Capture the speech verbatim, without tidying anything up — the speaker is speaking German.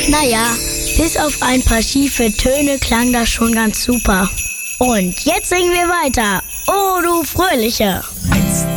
Naja, bis auf ein paar schiefe Töne klang das schon ganz super. Und jetzt singen wir weiter. Oh, du Fröhliche! Eins,